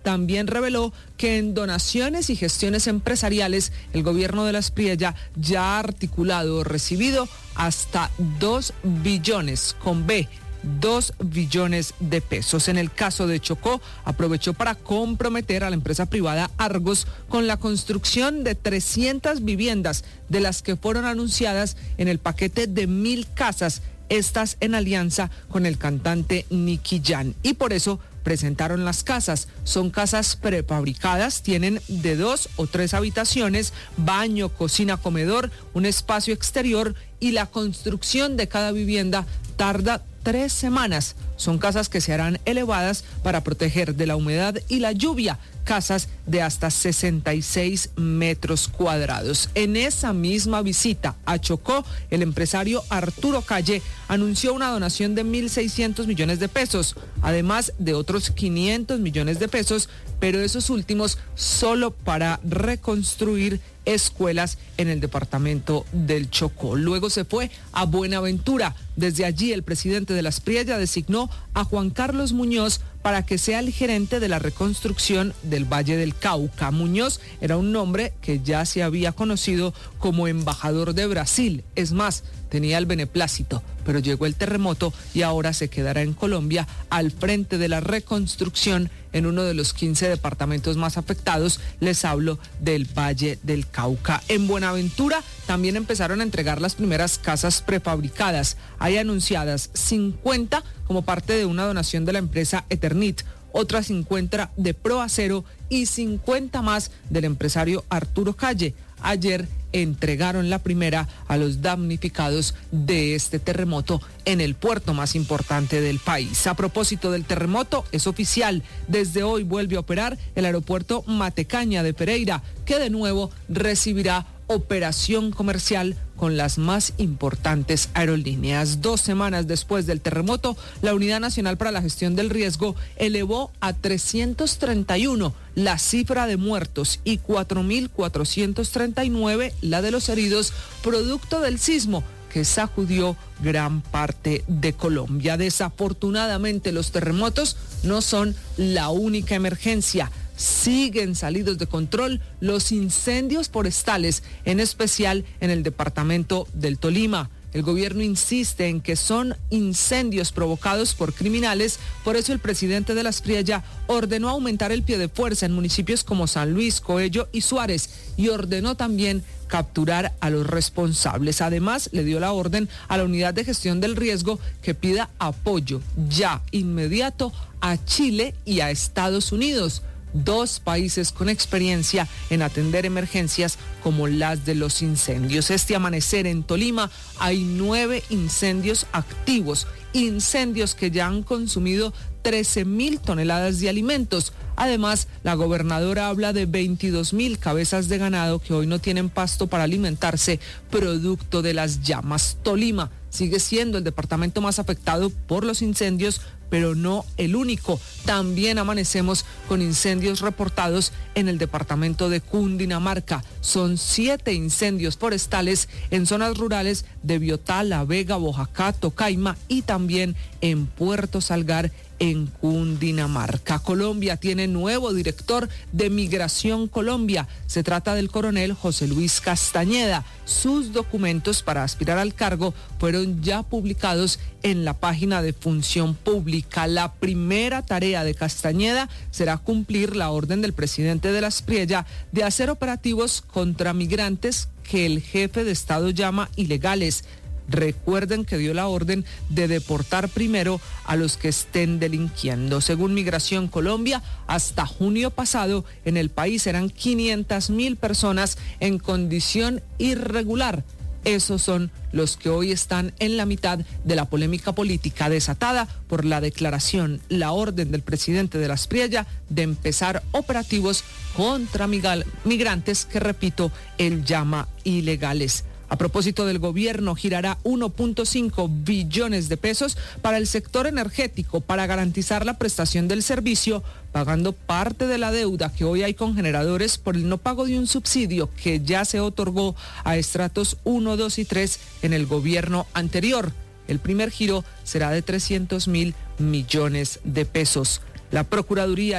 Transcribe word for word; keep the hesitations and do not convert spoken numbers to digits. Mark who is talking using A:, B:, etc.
A: también reveló que en donaciones y gestiones empresariales el gobierno de Las Priella ya ha articulado o recibido hasta dos billones con B. dos billones de pesos. En el caso de Chocó, aprovechó para comprometer a la empresa privada Argos con la construcción de trescientas viviendas, de las que fueron anunciadas en el paquete de mil casas, estas en alianza con el cantante Nicky Jam. Y por eso presentaron las casas. Son casas prefabricadas, tienen de dos o tres habitaciones, baño, cocina, comedor, un espacio exterior, y la construcción de cada vivienda tarda tres semanas. Son casas que se harán elevadas para proteger de la humedad y la lluvia, casas de hasta sesenta y seis metros cuadrados. En esa misma visita a Chocó, el empresario Arturo Calle anunció una donación de mil seiscientos millones de pesos, además de otros quinientos millones de pesos, pero esos últimos solo para reconstruir escuelas en el departamento del Chocó. Luego se fue a Buenaventura. Desde allí el presidente de Las Priella designó a Juan Carlos Muñoz para que sea el gerente de la reconstrucción del Valle del Cauca. Muñoz era un nombre que ya se había conocido como embajador de Brasil. Es más, tenía el beneplácito, pero llegó el terremoto y ahora se quedará en Colombia al frente de la reconstrucción en uno de los quince departamentos más afectados. Les hablo del Valle del Cauca. En Buenaventura también empezaron a entregar las primeras casas prefabricadas. Hay anunciadas cincuenta como parte de una donación de la empresa Eternit, otras cincuenta de Proacero y cincuenta más del empresario Arturo Calle. Ayer entregaron la primera a los damnificados de este terremoto en el puerto más importante del país. A propósito del terremoto, es oficial, desde hoy vuelve a operar el aeropuerto Matecaña de Pereira, que de nuevo recibirá operación comercial con las más importantes aerolíneas. Dos semanas después del terremoto, la Unidad Nacional para la Gestión del Riesgo elevó a trescientos treinta y uno la cifra de muertos y cuatro mil cuatrocientos treinta y nueve la de los heridos, producto del sismo que sacudió gran parte de Colombia. Desafortunadamente, los terremotos no son la única emergencia. Siguen salidos de control los incendios forestales, en especial en el departamento del Tolima. El gobierno insiste en que son incendios provocados por criminales, por eso el presidente de Las Priella ordenó aumentar el pie de fuerza en municipios como San Luis, Coello y Suárez, y ordenó también capturar a los responsables. Además, le dio la orden a la Unidad de Gestión del Riesgo que pida apoyo ya inmediato a Chile y a Estados Unidos, dos países con experiencia en atender emergencias como las de los incendios. Este amanecer en Tolima hay nueve incendios activos, incendios que ya han consumido trece mil toneladas de alimentos. Además, la gobernadora habla de veintidós mil cabezas de ganado que hoy no tienen pasto para alimentarse, producto de las llamas. Tolima sigue siendo el departamento más afectado por los incendios, pero no el único. También amanecemos con incendios reportados en el departamento de Cundinamarca. Son siete incendios forestales en zonas rurales de Biotá, La Vega, Boyacá, Tocaima y también en Puerto Salgar, en Cundinamarca. Colombia tiene nuevo director de Migración Colombia. Se trata del coronel José Luis Castañeda. Sus documentos para aspirar al cargo fueron ya publicados en la página de Función Pública. La primera tarea de Castañeda será cumplir la orden del presidente de Las Priella de hacer operativos contra migrantes que el jefe de Estado llama ilegales. Recuerden que dio la orden de deportar primero a los que estén delinquiendo. Según Migración Colombia, hasta junio pasado en el país eran quinientas mil personas en condición irregular. Esos son los que hoy están en la mitad de la polémica política desatada por la declaración, la orden del presidente de Las Priella de empezar operativos contra migrantes que, repito, él llama ilegales. A propósito del gobierno, girará uno punto cinco billones de pesos para el sector energético para garantizar la prestación del servicio, pagando parte de la deuda que hoy hay con generadores por el no pago de un subsidio que ya se otorgó a estratos uno, dos y tres en el gobierno anterior. El primer giro será de trescientos mil millones de pesos. La Procuraduría